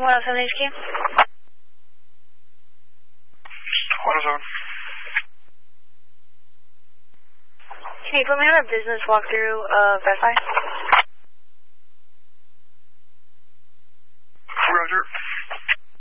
107 HQ. 107. Can you put me on a business walkthrough of Best Buy? Roger.